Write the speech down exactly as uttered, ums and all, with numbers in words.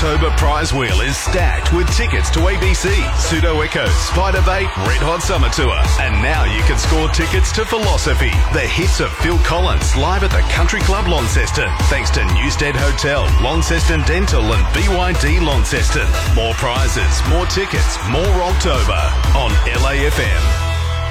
Rocktober prize wheel is stacked with tickets to A B C, Pseudo Echo, Spiderbait, Red Hot Summer Tour. And now you can score tickets to Philosophy, the hits of Phil Collins, live at the Country Club Launceston, thanks to Newstead Hotel, Launceston Dental and B Y D Launceston. More prizes, more tickets, more Rocktober on L A F M.